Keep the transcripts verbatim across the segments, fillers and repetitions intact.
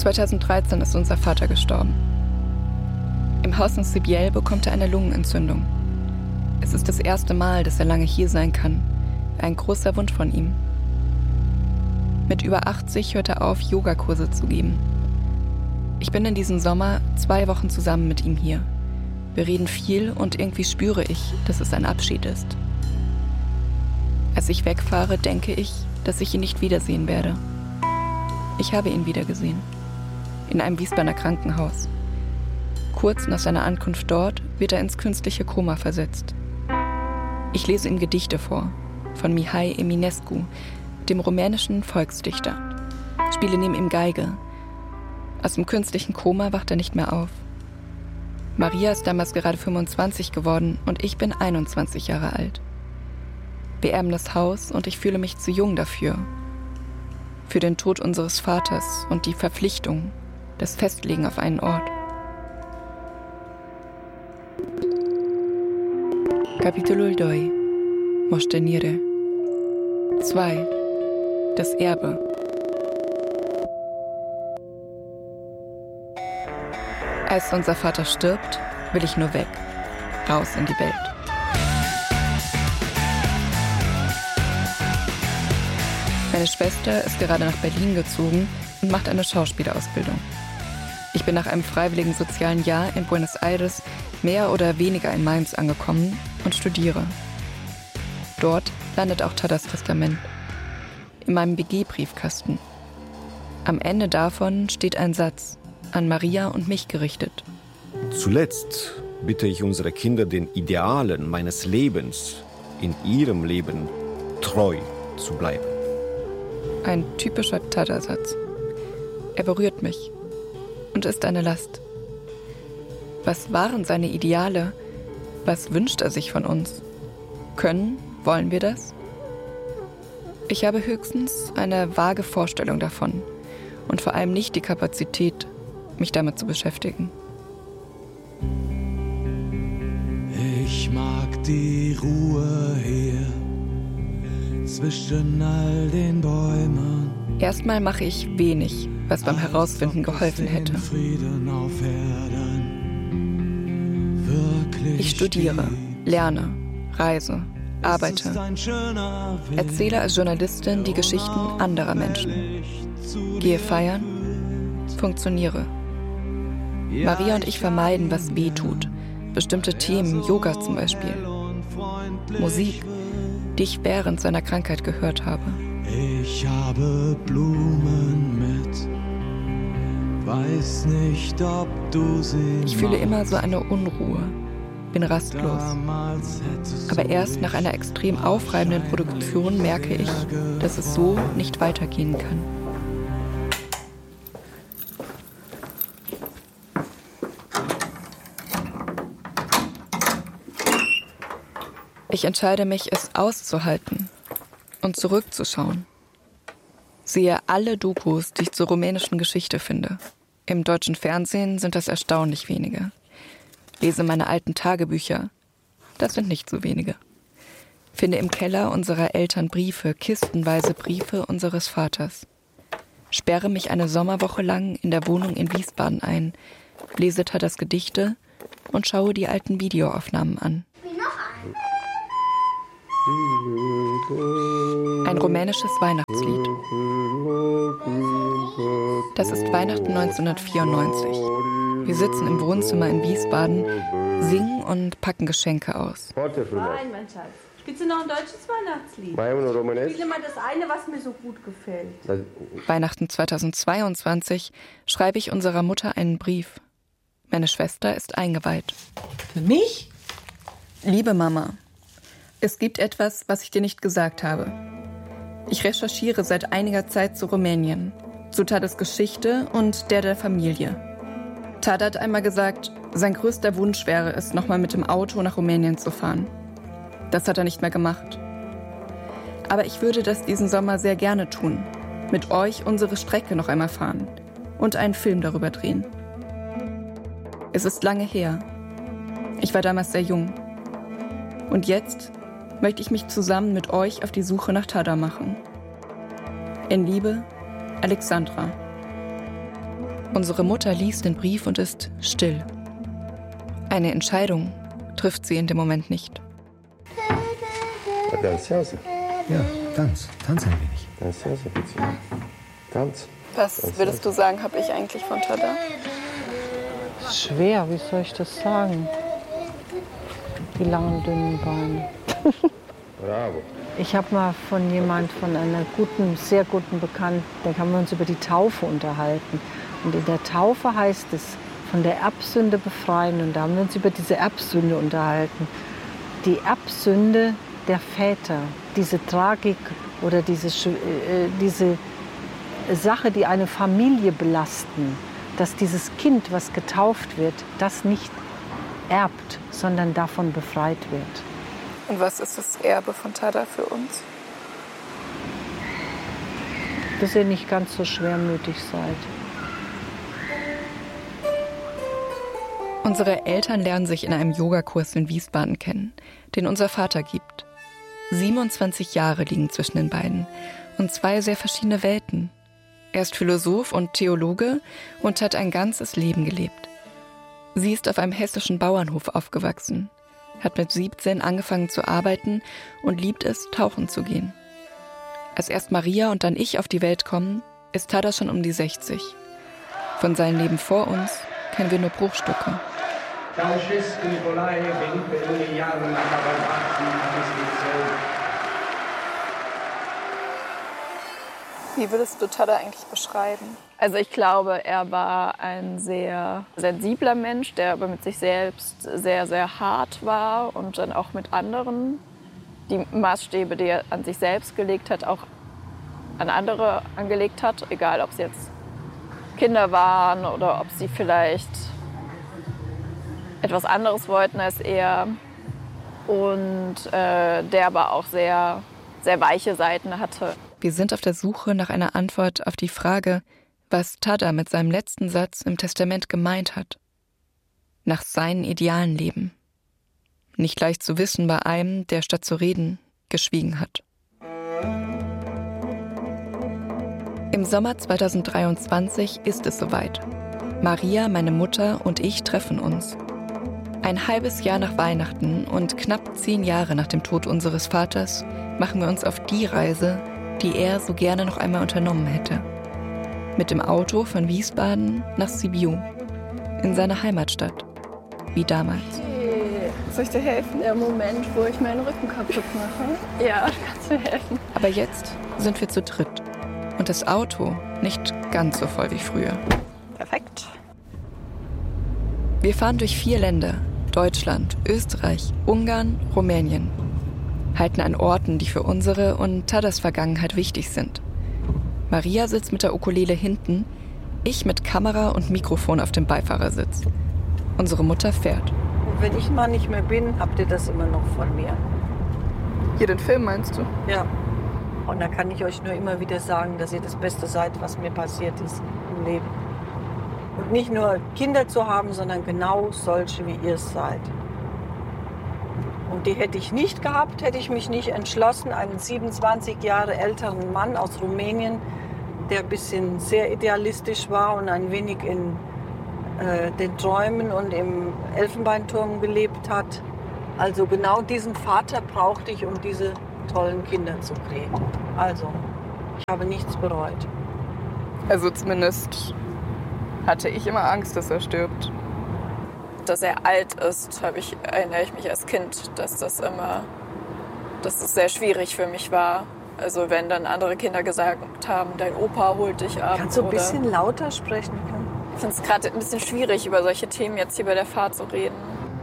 zweitausenddreizehn ist unser Vater gestorben. Im Haus in Sibiel bekommt er eine Lungenentzündung. Es ist das erste Mal, dass er lange hier sein kann. Ein großer Wunsch von ihm. Mit über achtzig hört er auf, Yogakurse zu geben. Ich bin in diesem Sommer zwei Wochen zusammen mit ihm hier. Wir reden viel und irgendwie spüre ich, dass es ein Abschied ist. Als ich wegfahre, denke ich, dass ich ihn nicht wiedersehen werde. Ich habe ihn wiedergesehen. In einem Wiesbadener Krankenhaus. Kurz nach seiner Ankunft dort wird er ins künstliche Koma versetzt. Ich lese ihm Gedichte vor, von Mihai Eminescu, dem rumänischen Volksdichter. Spiele neben ihm Geige. Aus dem künstlichen Koma wacht er nicht mehr auf. Maria ist damals gerade fünfundzwanzig geworden und ich bin einundzwanzig Jahre alt. Wir erben das Haus und ich fühle mich zu jung dafür. Für den Tod unseres Vaters und die Verpflichtung, das Festlegen auf einen Ort. Capitolul doi. Moștenire. zwei. Das Erbe. Als unser Vater stirbt, will ich nur weg. Raus in die Welt. Meine Schwester ist gerade nach Berlin gezogen und macht eine Schauspielausbildung. Ich bin nach einem freiwilligen sozialen Jahr in Buenos Aires mehr oder weniger in Mainz angekommen und studiere. Dort landet auch Tadas Testament. In meinem B G-Briefkasten. Am Ende davon steht ein Satz, an Maria und mich gerichtet. Zuletzt bitte ich unsere Kinder, den Idealen meines Lebens in ihrem Leben treu zu bleiben. Ein typischer Tada-Satz. Er berührt mich und ist eine Last. Was waren seine Ideale? Was wünscht er sich von uns? Können, wollen wir das? Ich habe höchstens eine vage Vorstellung davon und vor allem nicht die Kapazität, mich damit zu beschäftigen. Ich mag die Ruhe hier zwischen all den Bäumen. Erstmal mache ich wenig, was beim Herausfinden geholfen hätte. Ich studiere, lerne, reise, arbeite, erzähle als Journalistin die Geschichten anderer Menschen, gehe feiern, funktioniere. Maria und ich vermeiden, was weh tut. Bestimmte Themen, Yoga zum Beispiel. Musik, die ich während seiner Krankheit gehört habe. Ich habe Blumen mit, weiß nicht, ob du sie Ich fühle immer so eine Unruhe, bin rastlos. Aber erst nach einer extrem aufreibenden Produktion merke ich, dass es so nicht weitergehen kann. Ich entscheide mich, es auszuhalten und zurückzuschauen. Sehe alle Dokus, die ich zur rumänischen Geschichte finde. Im deutschen Fernsehen sind das erstaunlich wenige. Lese meine alten Tagebücher. Das sind nicht so wenige. Finde im Keller unserer Eltern Briefe, kistenweise Briefe unseres Vaters. Sperre mich eine Sommerwoche lang in der Wohnung in Wiesbaden ein, lese Tadas Gedichte und schaue die alten Videoaufnahmen an. Ein rumänisches Weihnachtslied. Das ist Weihnachten neunzehnhundertvierundneunzig. Wir sitzen im Wohnzimmer in Wiesbaden, singen und packen Geschenke aus. Nein, mein Schatz. Spielst du noch ein deutsches Weihnachtslied? Spiele mal das eine, was mir so gut gefällt. Weihnachten zweitausendzweiundzwanzig schreibe ich unserer Mutter einen Brief. Meine Schwester ist eingeweiht. Für mich? Liebe Mama, es gibt etwas, was ich dir nicht gesagt habe. Ich recherchiere seit einiger Zeit zu Rumänien, zu Tadas Geschichte und der der Familie. Tada hat einmal gesagt, sein größter Wunsch wäre es, nochmal mit dem Auto nach Rumänien zu fahren. Das hat er nicht mehr gemacht. Aber ich würde das diesen Sommer sehr gerne tun. Mit euch unsere Strecke noch einmal fahren und einen Film darüber drehen. Es ist lange her. Ich war damals sehr jung. Und jetzt möchte ich mich zusammen mit euch auf die Suche nach Tada machen. In Liebe, Alexandra. Unsere Mutter liest den Brief und ist still. Eine Entscheidung trifft sie in dem Moment nicht. Ja, tanz. Tanz ein wenig. Tanz. Was würdest du sagen, habe ich eigentlich von Tada? Schwer, wie soll ich das sagen? Die langen, dünnen Beine. Bravo. Ich habe mal von jemand, von einer guten, sehr guten Bekannten, da haben wir uns über die Taufe unterhalten. Und in der Taufe heißt es, von der Erbsünde befreien. Und da haben wir uns über diese Erbsünde unterhalten. Die Erbsünde der Väter, diese Tragik oder diese, äh, diese Sache, die eine Familie belasten, dass dieses Kind, was getauft wird, das nicht erbt, sondern davon befreit wird. Und was ist das Erbe von Tada für uns? Dass ihr nicht ganz so schwermütig seid. Unsere Eltern lernen sich in einem Yogakurs in Wiesbaden kennen, den unser Vater gibt. siebenundzwanzig Jahre liegen zwischen den beiden und zwei sehr verschiedene Welten. Er ist Philosoph und Theologe und hat ein ganzes Leben gelebt. Sie ist auf einem hessischen Bauernhof aufgewachsen, hat mit siebzehn angefangen zu arbeiten und liebt es, tauchen zu gehen. Als erst Maria und dann ich auf die Welt kommen, ist Tada schon um die sechzig. Von seinem Leben vor uns kennen wir nur Bruchstücke. Wie würdest du Tada eigentlich beschreiben? Also ich glaube, er war ein sehr sensibler Mensch, der aber mit sich selbst sehr, sehr hart war und dann auch mit anderen die Maßstäbe, die er an sich selbst gelegt hat, auch an andere angelegt hat. Egal, ob es jetzt Kinder waren oder ob sie vielleicht etwas anderes wollten als er. Und äh, der aber auch sehr, sehr weiche Seiten hatte. Wir sind auf der Suche nach einer Antwort auf die Frage, was Tada mit seinem letzten Satz im Testament gemeint hat. Nach seinen idealen Leben. Nicht leicht zu wissen bei einem, der statt zu reden, geschwiegen hat. Im Sommer zweitausenddreiundzwanzig ist es soweit. Maria, meine Mutter und ich treffen uns. Ein halbes Jahr nach Weihnachten und knapp zehn Jahre nach dem Tod unseres Vaters machen wir uns auf die Reise, die er so gerne noch einmal unternommen hätte. Mit dem Auto von Wiesbaden nach Sibiu, in seine Heimatstadt, wie damals. Hey, soll ich dir helfen? Der Moment, wo ich meinen Rücken kaputt mache. Ja, kannst du helfen. Aber jetzt sind wir zu dritt und das Auto nicht ganz so voll wie früher. Perfekt. Wir fahren durch vier Länder, Deutschland, Österreich, Ungarn, Rumänien. Halten an Orten, die für unsere und Tadas Vergangenheit wichtig sind. Maria sitzt mit der Ukulele hinten, ich mit Kamera und Mikrofon auf dem Beifahrersitz. Unsere Mutter fährt. Und wenn ich mal nicht mehr bin, habt ihr das immer noch von mir. Hier den Film meinst du? Ja. Und da kann ich euch nur immer wieder sagen, dass ihr das Beste seid, was mir passiert ist im Leben. Und nicht nur Kinder zu haben, sondern genau solche, wie ihr es seid. Und die hätte ich nicht gehabt, hätte ich mich nicht entschlossen, einen siebenundzwanzig Jahre älteren Mann aus Rumänien, der ein bisschen sehr idealistisch war und ein wenig in äh, den Träumen und im Elfenbeinturm gelebt hat. Also genau diesen Vater brauchte ich, um diese tollen Kinder zu kriegen. Also, ich habe nichts bereut. Also zumindest hatte ich immer Angst, dass er stirbt. Dass er alt ist, habe ich, erinnere ich mich als Kind, dass das immer, dass das sehr schwierig für mich war. Also wenn dann andere Kinder gesagt haben, dein Opa holt dich ab. Kannst du ein bisschen lauter sprechen? Ich finde es gerade ein bisschen schwierig, über solche Themen jetzt hier bei der Fahrt zu reden.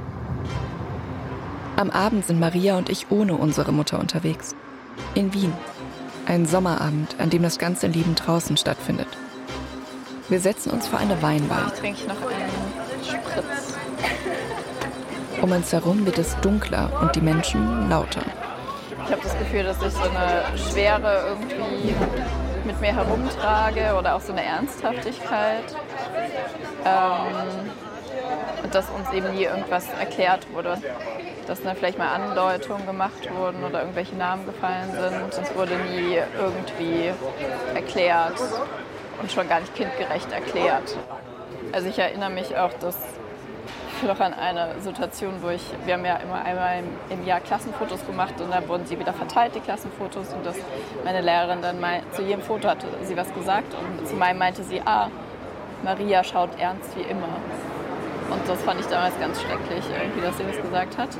Am Abend sind Maria und ich ohne unsere Mutter unterwegs. In Wien. Ein Sommerabend, an dem das ganze Leben draußen stattfindet. Wir setzen uns vor eine Weinbar. Ich trinke noch einen Spritz. Um uns herum wird es dunkler und die Menschen lauter. Ich habe das Gefühl, dass ich so eine Schwere irgendwie mit mir herumtrage oder auch so eine Ernsthaftigkeit. Ähm, und dass uns eben nie irgendwas erklärt wurde. Dass dann vielleicht mal Andeutungen gemacht wurden oder irgendwelche Namen gefallen sind. Es wurde nie irgendwie erklärt, und schon gar nicht kindgerecht erklärt. Also ich erinnere mich auch, dass noch an eine Situation, wo ich, wir haben ja immer einmal im, im Jahr Klassenfotos gemacht und dann wurden sie wieder verteilt, die Klassenfotos, und dass meine Lehrerin dann mal zu jedem Foto hatte sie was gesagt und zu meinem meinte sie, ah, Maria schaut ernst wie immer. Und das fand ich damals ganz schrecklich, irgendwie, dass sie das gesagt hat.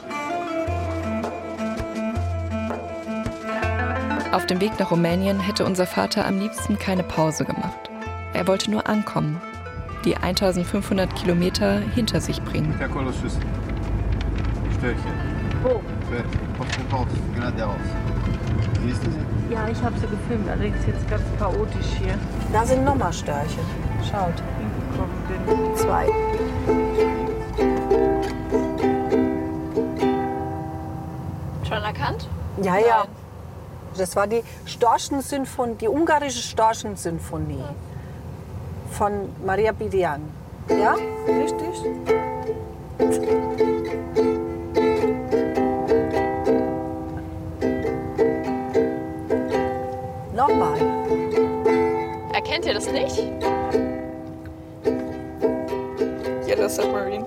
Auf dem Weg nach Rumänien hätte unser Vater am liebsten keine Pause gemacht. Er wollte nur ankommen, die eintausendfünfhundert Kilometer hinter sich bringen. Wo? Ja, ich habe sie gefilmt, allerdings jetzt ganz chaotisch hier. Da sind nochmal Störche. Schaut. Zwei. Schon erkannt? Ja, ja. Das war die Storchensymphonie, die ungarische Storchensymphonie von Maria Bidian. Ja, richtig? Nochmal. Erkennt ihr das nicht? Yellow Submarine.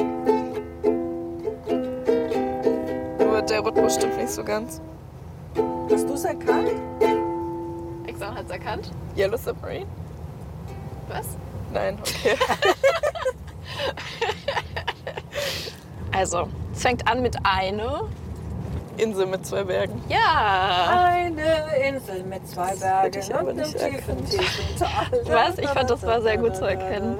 Nur der Rhythmus stimmt nicht so ganz. Hast du es erkannt? Exxon hat es erkannt. Yellow Submarine? Was? Nein, okay. Also, es fängt an mit eine Insel mit zwei Bergen. Ja! Eine Insel mit zwei Bergen. Hätte ich aber nicht erkannt. Was? Ich fand, das war sehr gut zu erkennen.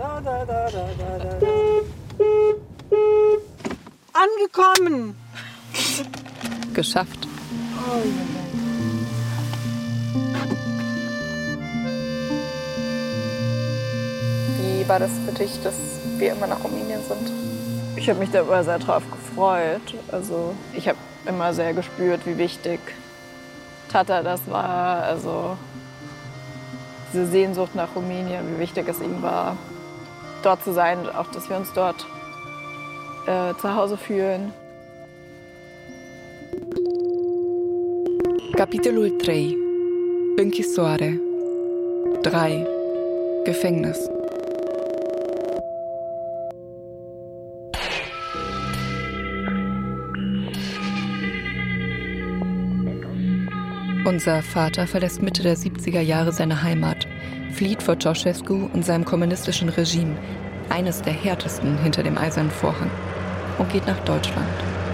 Angekommen! Geschafft. Oh, Wie war das für dich, dass wir immer nach Rumänien sind? Ich habe mich da immer sehr drauf gefreut. Also ich habe immer sehr gespürt, wie wichtig Tata das war. Also diese Sehnsucht nach Rumänien, wie wichtig es ihm war, dort zu sein und auch, dass wir uns dort äh, zu Hause fühlen. Capitolul drei. Închisoare. drei. Gefängnis. Unser Vater verlässt Mitte der siebziger Jahre seine Heimat, flieht vor Ceausescu und seinem kommunistischen Regime, eines der härtesten hinter dem Eisernen Vorhang, und geht nach Deutschland.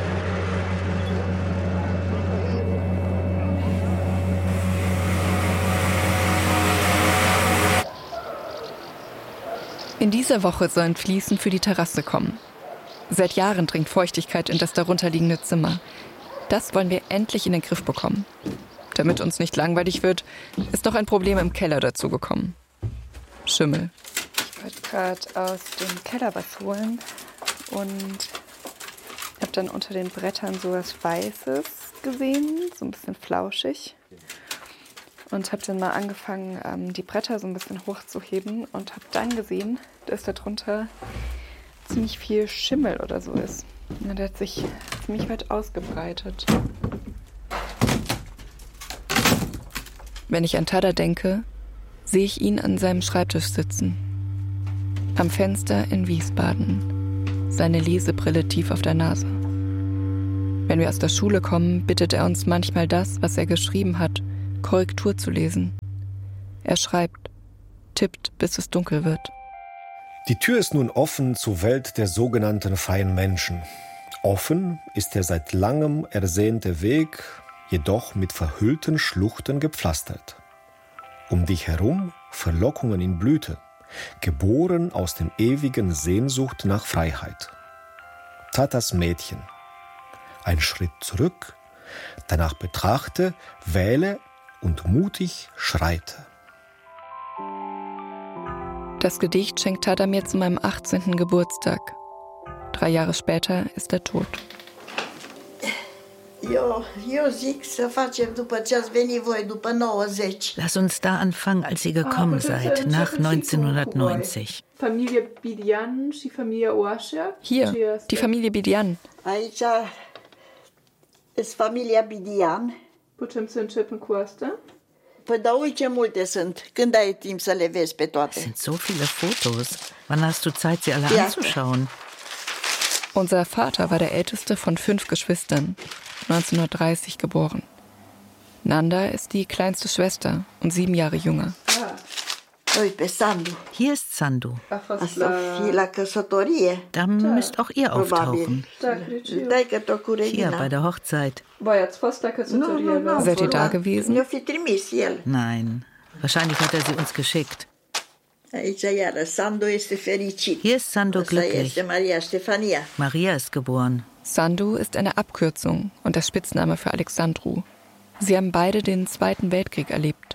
In dieser Woche sollen Fliesen für die Terrasse kommen. Seit Jahren dringt Feuchtigkeit in das darunterliegende Zimmer. Das wollen wir endlich in den Griff bekommen. Damit uns nicht langweilig wird, ist noch ein Problem im Keller dazugekommen. Schimmel. Ich wollte gerade aus dem Keller was holen und habe dann unter den Brettern so was Weißes gesehen, so ein bisschen flauschig. Und habe dann mal angefangen, die Bretter so ein bisschen hochzuheben und habe dann gesehen, dass da drunter ziemlich viel Schimmel oder so ist. Und der hat sich ziemlich weit ausgebreitet. Wenn ich an Tada denke, sehe ich ihn an seinem Schreibtisch sitzen. Am Fenster in Wiesbaden. Seine Lesebrille tief auf der Nase. Wenn wir aus der Schule kommen, bittet er uns manchmal das, was er geschrieben hat, Korrektur zu lesen. Er schreibt, tippt, bis es dunkel wird. Die Tür ist nun offen zur Welt der sogenannten freien Menschen. Offen ist der seit langem ersehnte Weg, jedoch mit verhüllten Schluchten gepflastert. Um dich herum Verlockungen in Blüte, geboren aus dem ewigen Sehnsucht nach Freiheit. Tatas Mädchen. Ein Schritt zurück, danach betrachte, wähle und mutig schreite. Das Gedicht schenkt Tata mir zu meinem achtzehnten Geburtstag. Drei Jahre später ist er tot. Lass uns da anfangen, als ihr gekommen seid, nach neunzehnhundertneunzig. Hier, die Familie Bidian. Aici ist Familia Bidian. Putem să începem cu asta. Es sind so viele Fotos. Wann hast du Zeit, sie alle anzuschauen? Unser Vater war der älteste von fünf Geschwistern, neunzehnhundertdreißig geboren. Nanda ist die kleinste Schwester und sieben Jahre jünger. Hier ist Sandu. Da müsst auch ihr auftauchen. Hier bei der Hochzeit. Seid ihr da gewesen? Nein, wahrscheinlich hat er sie uns geschickt. Hier ist Sandu glücklich. Maria ist geboren. Sandu ist eine Abkürzung und der Spitzname für Alexandru. Sie haben beide den Zweiten Weltkrieg erlebt.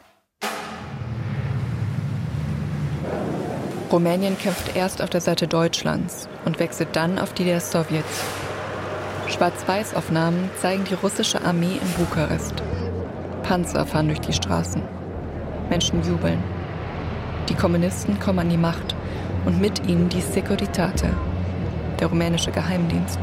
Rumänien kämpft erst auf der Seite Deutschlands und wechselt dann auf die der Sowjets. Schwarz-Weiß-Aufnahmen zeigen die russische Armee in Bukarest. Panzer fahren durch die Straßen. Menschen jubeln. Die Kommunisten kommen an die Macht und mit ihnen die Securitate, der rumänische Geheimdienst.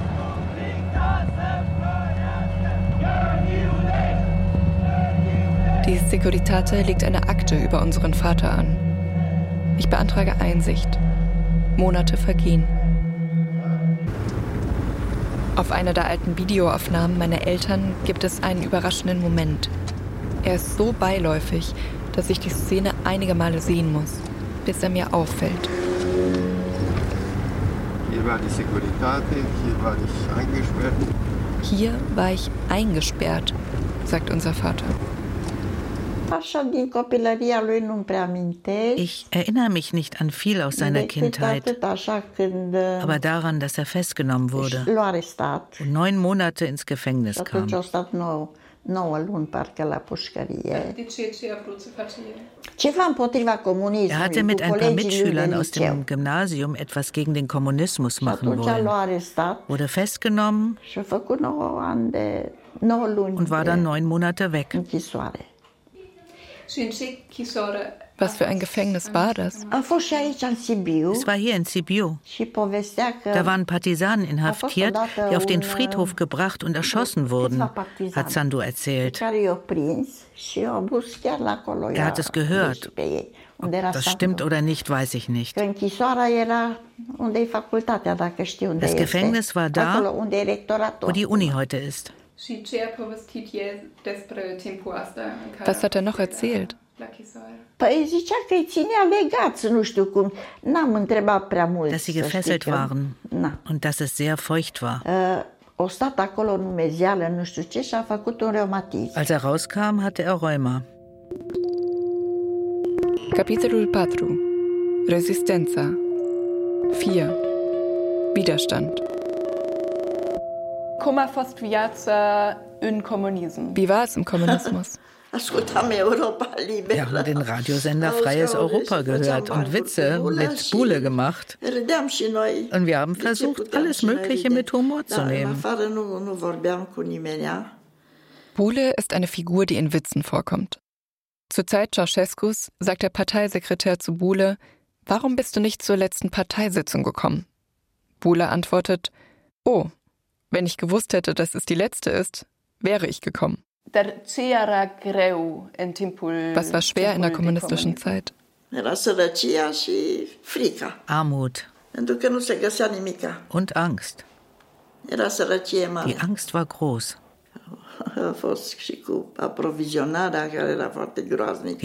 Die Securitate legt eine Akte über unseren Vater an. Ich beantrage Einsicht. Monate vergehen. Auf einer der alten Videoaufnahmen meiner Eltern gibt es einen überraschenden Moment. Er ist so beiläufig, dass ich die Szene einige Male sehen muss, bis er mir auffällt. Hier war die Securitate, hier war ich eingesperrt. Hier war ich eingesperrt, sagt unser Vater. Ich erinnere mich nicht an viel aus seiner Kindheit, aber daran, dass er festgenommen wurde und neun Monate ins Gefängnis kam. Er hatte mit ein paar Mitschülern aus dem Gymnasium etwas gegen den Kommunismus machen wollen, wurde festgenommen und war dann neun Monate weg. Was für ein Gefängnis war das? Es war hier in Sibiu. Da waren Partisanen inhaftiert, die auf den Friedhof gebracht und erschossen wurden, hat Sandu erzählt. Er hat es gehört. Ob das stimmt oder nicht, weiß ich nicht. Das Gefängnis war da, wo die Uni heute ist. Was hat er noch erzählt? Dass sie gefesselt waren und dass es sehr feucht war. Als er rauskam, hatte er Rheuma. Capitolul patru. Resistenza. vier. Widerstand. Wie war es im Kommunismus? Wir haben den Radiosender Freies Europa gehört und Witze mit Bule gemacht. Und wir haben versucht, alles Mögliche mit Humor zu nehmen. Bule ist eine Figur, die in Witzen vorkommt. Zur Zeit Ceausescus sagt der Parteisekretär zu Bule: Warum bist du nicht zur letzten Parteisitzung gekommen? Bule antwortet: Oh, wenn ich gewusst hätte, dass es die letzte ist, wäre ich gekommen. Was war schwer in der kommunistischen Zeit? Armut und Angst. Die Angst war groß.